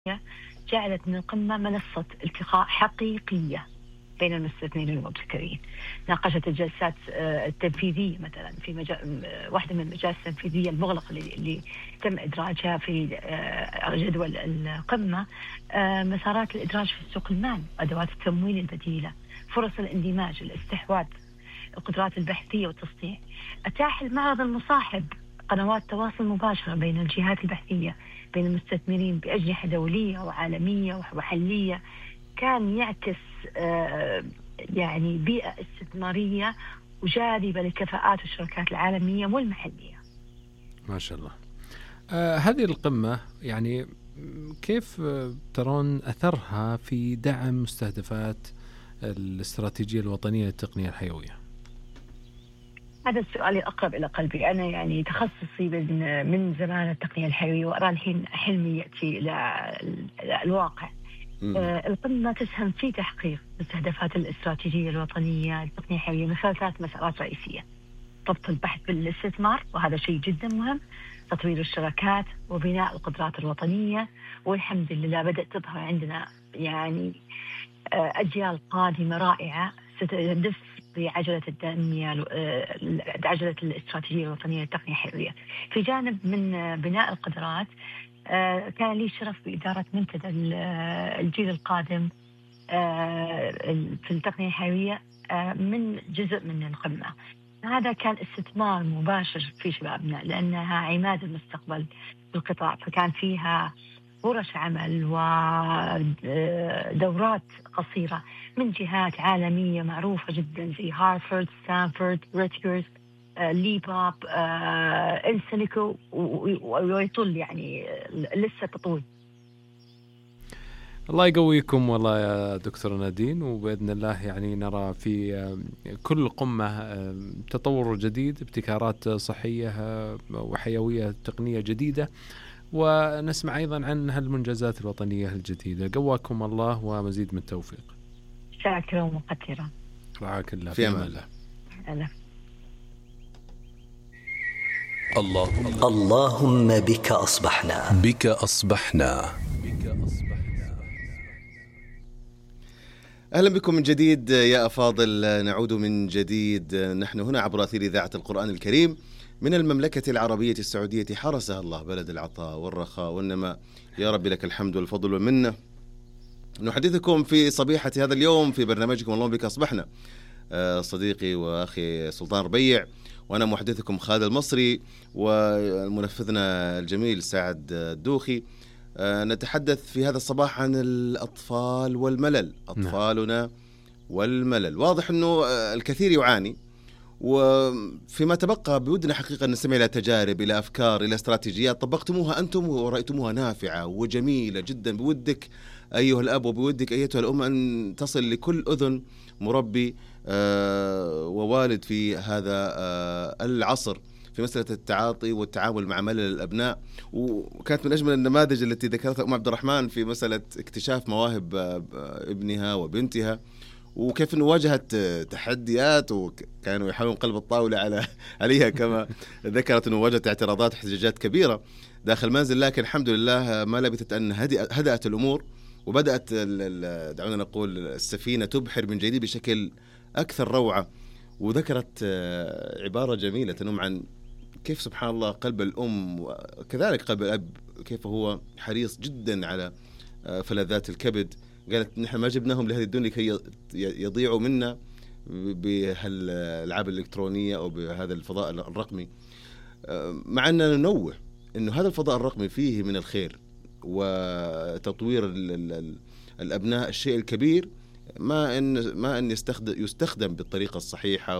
جعلت من القمة منصة التقاء حقيقية بين المستثمرين والمبتكرين. ناقشت الجلسات التنفيذية مثلا في واحدة من المجالس التنفيذية المغلقة اللي تم إدراجها في جدول القمة، مسارات الإدراج في سوق المال، أدوات التمويل البديلة، فرص الاندماج، الاستحواذ، القدرات البحثية والتصنيع. أتاح المعرض المصاحب قنوات تواصل مباشرة بين الجهات البحثية، بين المستثمرين بأجنحة دولية وعالمية ومحلية. كان يعكس يعني بيئة استثمارية وجاذبة لكفاءات الشركات العالمية والمحلية. ما شاء الله. هذه القمة يعني كيف ترون أثرها في دعم مستهدفات الاستراتيجية الوطنية للتقنية الحيوية؟ هذا السؤال الأقرب إلى قلبي. أنا يعني تخصصي من زمان التقنية الحيوية، وأرى الحين حلمي يأتي إلى الواقع. القمة تسهم في تحقيق مستهدفات الاستراتيجية الوطنية للتقنية الحيوية من خلال 3 مسارات رئيسية: ضبط البحث بالاستثمار، وهذا شيء جدا مهم، تطوير الشراكات، وبناء القدرات الوطنية. والحمد لله بدأت تظهر عندنا يعني أجيال قادمة رائعة ستدف بعجلة التنمية، عجلة الاستراتيجية الوطنية للتقنية الحيوية. في جانب من بناء القدرات، كان لي شرف بإدارة منتدى الجيل القادم في التقنية الحيوية من جزء من القمة. هذا كان استثمار مباشر في شبابنا، لأنها عماد المستقبل في القطاع، فكان فيها ورش عمل ودورات قصيرة من جهات عالمية معروفة جدا زي هارفارد، ستانفورد، ريتجرز، ليباب، إنسيليكو، ويطول يعني لسه تطول. الله يقويكم والله يا دكتور نادين، وبإذن الله يعني نرى في كل قمة تطور جديد، ابتكارات صحية وحيوية تقنية جديدة، ونسمع أيضا عن هالمنجزات الوطنية الجديدة. قواكم الله ومزيد من التوفيق. شاكرا ومقدرا. رعاك الله. في أمان الله. اللهم بك أصبحنا. أهلا بكم من جديد يا أفاضل. نعود من جديد، نحن هنا عبر أثير إذاعة القرآن الكريم من المملكة العربية السعودية، حرسها الله بلد العطاء والرخاء والنماء. يا رب لك الحمد والفضل والمنة. نحدثكم في صبيحة هذا اليوم في برنامجكم اللهم بك أصبحنا، صديقي وأخي سلطان ربيع، وأنا محدثكم خالد المصري، ومنفذنا الجميل سعد الدوخي. نتحدث في هذا الصباح عن الأطفال والملل. أطفالنا والملل. واضح أنه الكثير يعاني، وفيما تبقى بودنا حقيقة نستمع إلى تجارب، إلى أفكار، إلى استراتيجيات طبقتموها أنتم ورأيتموها نافعة وجميلة جدا. بودك أيها الأب وبودك أيتها الأم أن تصل لكل أذن مربي ووالد في هذا العصر في مسألة التعاطي والتعامل مع ملل الأبناء. وكانت من أجمل النماذج التي ذكرتها أم عبد الرحمن في مسألة اكتشاف مواهب ابنها وبنتها، وكيف أنه واجهت تحديات وكانوا يحاولون قلب الطاولة عليها كما ذكرت أنه واجهت اعتراضات واحتجاجات كبيرة داخل المنزل، لكن الحمد لله ما لبثت أن هدأت الأمور، وبدأت دعونا نقول السفينة تبحر من جديد بشكل أكثر روعة. وذكرت عبارة جميلة تنم عن كيف سبحان الله قلب الأم وكذلك قلب الأب كيف هو حريص جدا على فلذات الكبد. قالت نحن ما جبناهم لهذه الدنيا كي يضيعوا منا بهالألعاب الإلكترونية أو بهذا الفضاء الرقمي، مع أننا ننوه أنه هذا الفضاء الرقمي فيه من الخير وتطوير الأبناء الشيء الكبير، ما أن يستخدم بالطريقة الصحيحة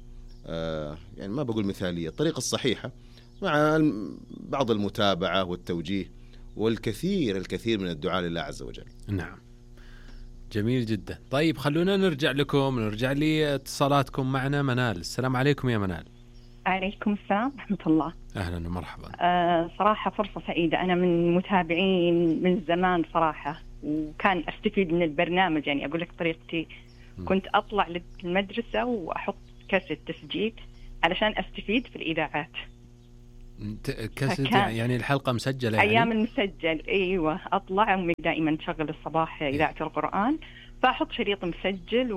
يعني ما بقول مثالية، الطريقة الصحيحة مع بعض المتابعة والتوجيه والكثير من الدعاء لله عز وجل. نعم، جميل جدا. طيب خلونا نرجع لاتصالاتكم معنا. منال، السلام عليكم يا منال. عليكم السلام ورحمة الله. أهلا ومرحبا. صراحة فرصة سعيدة، أنا من متابعين من زمان صراحة، وكان أستفيد من البرنامج. يعني أقول لك طريقتي، كنت أطلع للمدرسة وأحط كاسة تسجيل علشان أستفيد في الإذاعات. كاسيت يعني الحلقة مسجلة يعني؟ أيام المسجل أيوة، أطلع أمي دائما تشغل الصباح إذاعة القرآن، فأحط شريط مسجل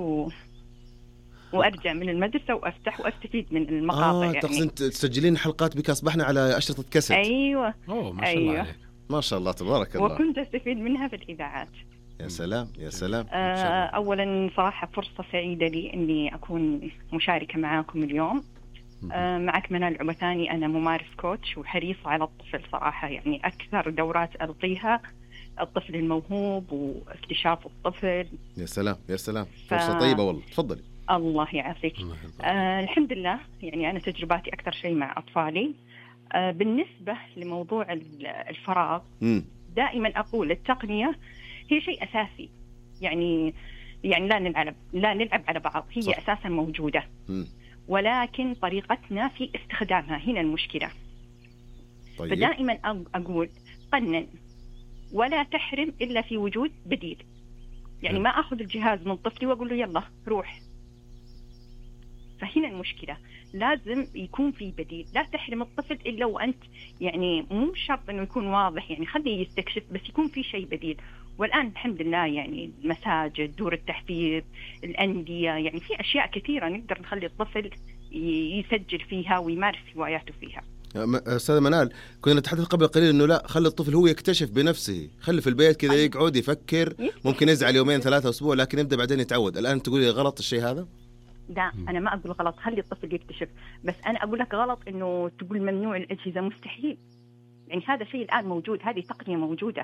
وأرجع من المدرسة وأفتح وأستفيد من المقاطع. يعني تقصد تسجلين حلقات بك أصبحنا على أشرطة كاسيت؟ أيوة. ما شاء الله عليك. ما شاء الله تبارك الله. وكنت أستفيد منها في الإذاعات. يا سلام يا سلام. أولا صراحة فرصة سعيدة لي أني أكون مشاركة معاكم اليوم. معك منال العبثاني، أنا ممارس كوتش وحريصة على الطفل صراحة، يعني أكثر دورات ألقيها الطفل الموهوب واكتشاف الطفل. يا سلام يا سلام، فرصة طيبة والله. تفضلي. الله يعافيك. الحمد لله، يعني أنا تجرباتي أكثر شيء مع أطفالي. بالنسبة لموضوع الفراغ، دائما أقول التقنية هي شيء أساسي، يعني لا نلعب على بعض، هي صح. أساسا موجودة. ولكن طريقتنا في استخدامها هنا المشكلة. طيب. فدائما أقول قنن ولا تحرم إلا في وجود بديل. يعني ما أخذ الجهاز من طفلي وأقول له يلا روح. فهنا المشكلة، لازم يكون في بديل. لا تحرم الطفل إلا وأنت يعني مو شرط أنه يكون واضح، يعني خليه يستكشف، بس يكون في شيء بديل. والآن الحمد لله يعني المساجد، دور التحفيظ، الأندية، يعني في أشياء كثيرة نقدر نخلي الطفل يسجل فيها ويمارس هواياته فيها. أستاذ منال، كنا نتحدث قبل قليل إنه لا، خلي الطفل هو يكتشف بنفسه، خلي في البيت كذا يقعد يفكر، ممكن يزعل يومين ثلاثة أسبوع لكن يبدأ بعدين يتعود. الآن تقولي غلط الشيء هذا؟ لا، أنا ما أقول غلط، خلي الطفل يكتشف، بس أنا أقول لك غلط إنه تقول ممنوع الأجهزة، مستحيل. يعني هذا شيء الآن موجود، هذه تقنية موجودة.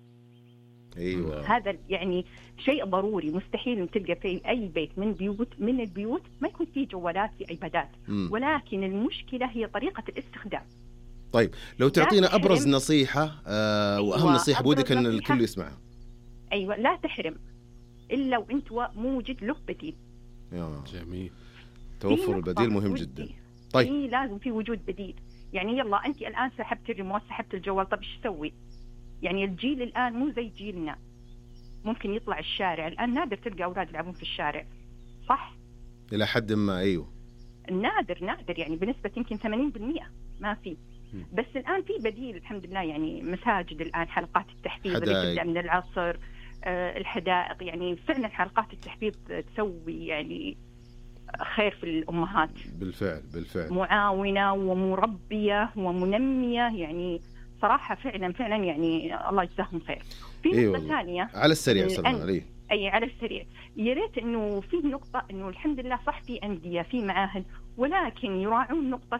أيوة. هذا يعني شيء ضروري، مستحيل أن تلقى في أي بيت من البيوت ما يكون فيه جوالات، في أيبادات. ولكن المشكلة هي طريقة الاستخدام. طيب لو تعطينا أبرز نصيحة وأهم نصيحة بودك أن الكل يسمعها. أيوة، لا تحرم إلا وأنت موجود له بديل. جميل. توفر البديل مهم جدا. طيب لازم في وجود بديل. يعني يلا أنت الآن سحبت الريموت، سحبت الجوال، طب إيش تسوي؟ يعني الجيل الآن مو زي جيلنا، ممكن يطلع الشارع. الآن نادر تلقى أولاد يلعبون في الشارع، صح؟ إلى حد ما. أيوه، نادر يعني بنسبة يمكن 80% ما في. بس الآن في بديل الحمد لله، يعني مساجد الآن حلقات التحفيظ اللي تبدأ من العصر، الحدائق، يعني فعلا حلقات التحفيظ تسوي يعني خير في الأمهات. بالفعل معاونة ومربية ومنمية، يعني صراحة فعلا يعني الله يجزاهم خير. في نقطة ثانية على السريع سلمان على السريع، يا ريت إنه في نقطة إنه الحمد لله صح في أندية، في معاهد، ولكن يراعون نقطة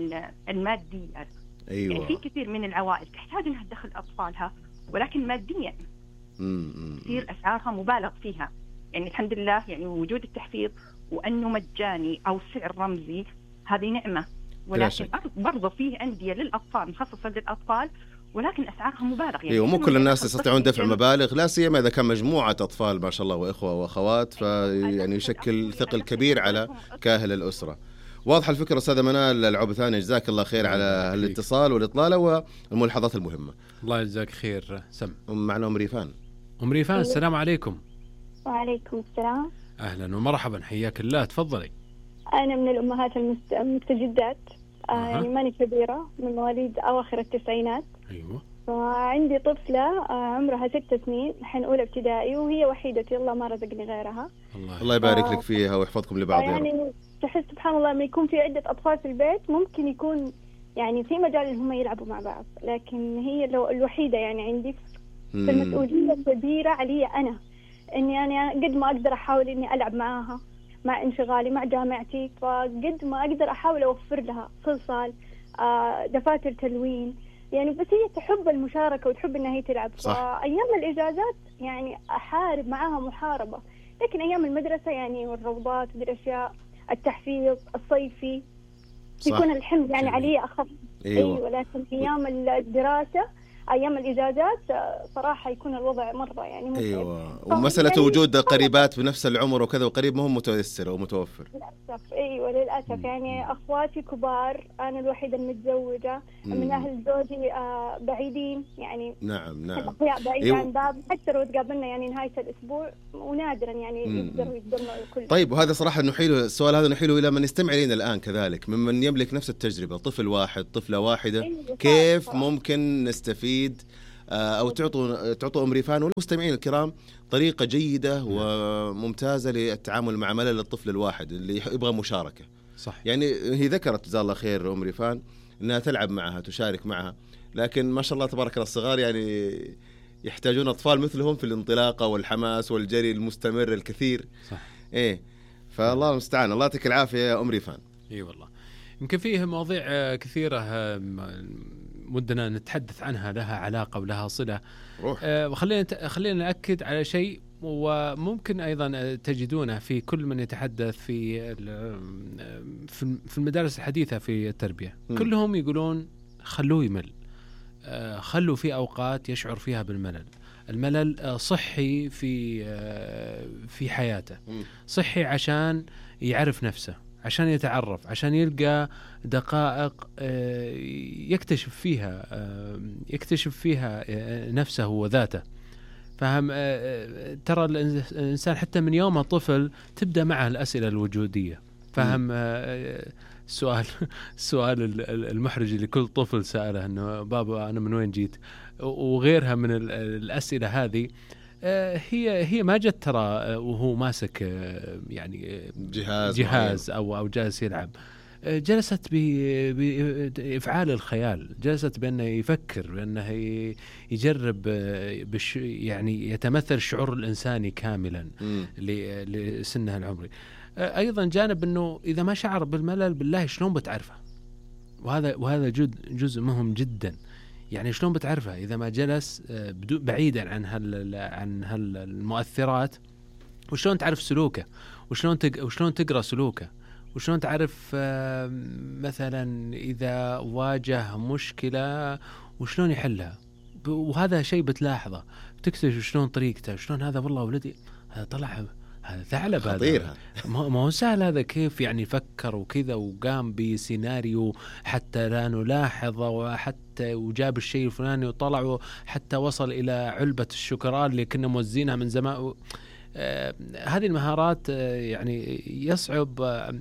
المادية. أيوة. يعني في كثير من العوائل تحتاج إنها تدخل أطفالها، ولكن ماديا تصير أسعارها مبالغ فيها. يعني الحمد لله يعني وجود التحفيظ وأنه مجاني أو سعر رمزي هذه نعمة، ولكن برضو فيه أندية للأطفال مخصصة للأطفال ولكن أسعارها مبالغ. يعني أيوة، مو كل الناس يستطيعون دفع مبالغ، لا سيما إذا كان مجموعة أطفال ما شاء الله وإخوة وأخوات، فيعني يشكل ثقل كبير على كاهل الأسرة. واضحة الفكرة أستاذة منال العبثاني، جزاك الله خير على الاتصال والإطلالة والملاحظات المهمة. الله يجزاك خير. معنا أم ريفان. السلام عليكم. وعليكم السلام. أهلا ومرحبا، حياك الله، تفضلي. أنا من الأمهات المستجدات، يعني ماني كبيرة، من مواليد أواخر التسعينات. أيوة. وعندي طفلة عمرها 6 سنين، الحين أولى ابتدائي، وهي وحيدتي، الله ما رزقني غيرها. الله يبارك لك فيها ويحفظكم لبعض. يعني تحس سبحان الله لما يكون في عدة أطفال في البيت ممكن يكون يعني في مجال إنهم يلعبوا مع بعض، لكن هي الوحيدة يعني عندي في المسؤولية كبيرة علي أنا، إني أنا قد ما أقدر أحاول إني ألعب معاها مع انشغالي مع جامعتي، فقد ما أقدر أحاول أوفر لها صلصال، دفاتر تلوين، يعني بس هي تحب المشاركة وتحب إنها هي تلعب. فأيام الإجازات يعني أحارب معاها محاربة، لكن أيام المدرسة يعني والروضات والأشياء التحفيظ الصيفي يكون الحمد يعني علي أخف. أيوة، لكن أيام الدراسة أيام الإجازات صراحة يكون الوضع مرة يعني أيوة. ومسألة وجود قريبات بنفس العمر وكذا وقريب ما هو متيسر أو متوفر. للأسف أيوة للأسف. يعني أخواتي كبار، أنا الوحيدة المتزوجة، من أهل زوجي بعيدين يعني. نعم الأحياء بعيد عن باب، حتى لو تقابلنا يعني نهاية الأسبوع ونادرا يعني يقدروا الكل. طيب، وهذا صراحة نحيله السؤال هذا نحيله إلى من يستمع لنا الآن كذلك، ممن يملك نفس التجربة، طفل واحد، طفلة واحدة. أيوة كيف ممكن نستفيد أو تعطوا أم ريفان والمستمعين الكرام طريقة جيدة وممتازة للتعامل مع ملل الطفل الواحد اللي يبغى مشاركة؟ صح. يعني هي ذكرت جزاها الله خير أم ريفان أنها تلعب معها، تشارك معها، لكن ما شاء الله تبارك الله الصغار يعني يحتاجون أطفال مثلهم في الانطلاقة والحماس والجري المستمر الكثير. صح. إيه، فالله المستعان. الله يعطيك العافية يا أم ريفان. اي والله، يمكن فيه مواضيع كثيرة ودنا نتحدث عنها، لها علاقة ولها صلة. خلينا نأكد على شيء، وممكن أيضا تجدونه في كل من يتحدث في المدارس الحديثة في التربية. كلهم يقولون خلوه يمل، خلوا في أوقات يشعر فيها بالملل. الملل صحي في حياته، صحي عشان يعرف نفسه، عشان يتعرف، عشان يلقى دقائق يكتشف فيها نفسه وذاته. فهم؟ ترى الإنسان حتى من يوم طفل تبدأ معه الأسئلة الوجودية. فهم؟ السؤال المحرج اللي كل طفل سأله إنه بابا أنا من وين جيت، وغيرها من الأسئلة هذه. هي ما جت ترى وهو ماسك يعني جهاز أو جالس يلعب. جلست بإفعال الخيال، جلست بأنه يفكر، بأنه يجرب يعني يتمثل الشعور الإنساني كاملا لسنه العمري. أيضا جانب أنه إذا ما شعر بالملل بالله شلون بتعرفه؟ وهذا جزء مهم جدا. يعني شلون بتعرفه إذا ما جلس بعيدا عن هالمؤثرات؟ وشلون تعرف سلوكه؟ وشلون تقرأ سلوكه؟ وشلون تعرف مثلا إذا واجه مشكلة وشلون يحلها؟ وهذا شيء بتلاحظه، بتكتشف شلون طريقته، شلون هذا والله ولدي هذا طلع هذا ثعلب، خطير. ما هو سهل هذا، كيف يعني فكر وكذا وقام بسيناريو حتى لا نلاحظه، وحتى وجاب الشيء الفلاني وطلع حتى وصل إلى علبة الشوكولاتة اللي كنا موزينها من زمان. هذه المهارات يعني يصعب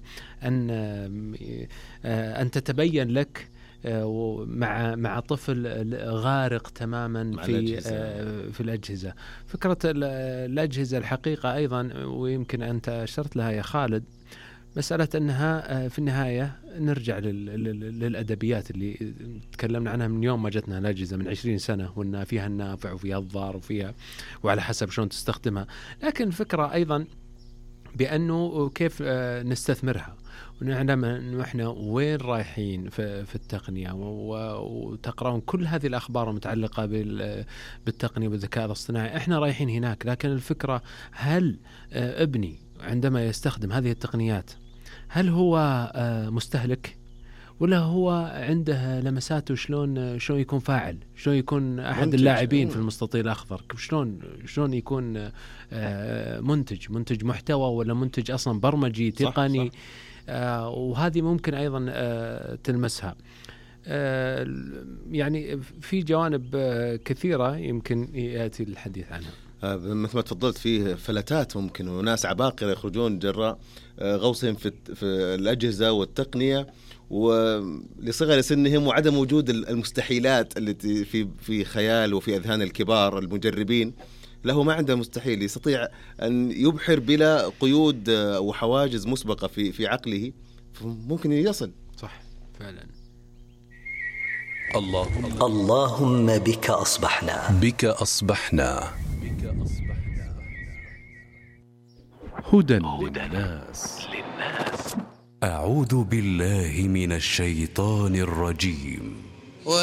أن تتبين لك مع طفل غارق تماما في الأجهزة. فكرة الأجهزة الحقيقة أيضا، ويمكن أنت أشرت لها يا خالد، مسألة أنها في النهاية نرجع للأدبيات اللي تكلمنا عنها من يوم ما جتنا الأجهزة من 20 سنة، وأنها فيها النافع وفيها الضار وعلى حسب شلون تستخدمها. لكن الفكرة أيضا بأنه كيف نستثمرها، ونعلم أنه إحنا وين رايحين في التقنية، وتقرأون كل هذه الأخبار المتعلقة بالتقنية والذكاء الاصطناعي. إحنا رايحين هناك، لكن الفكرة هل ابني عندما يستخدم هذه التقنيات هل هو مستهلك، ولا هو عنده لمساته شلون يكون فاعل، شلون يكون أحد اللاعبين في المستطيل الأخضر، شلون يكون منتج محتوى، ولا منتج أصلا برمجي تقني. صح. وهذه ممكن أيضا تلمسها. يعني في جوانب كثيرة يمكن يأتي الحديث عنها. مثل ما تفضلت فيه فلتات ممكن، وناس عباقرة يخرجون جراء غوصهم في الأجهزة والتقنية ولصغر سنهم، وعدم وجود المستحيلات التي في خيال وفي أذهان الكبار المجربين. له ما عنده مستحيل، يستطيع أن يبحر بلا قيود وحواجز مسبقة في عقله، ممكن يصل. صح فعلا. اللهم بك أصبحنا هدى للناس. أعوذ بالله من الشيطان الرجيم.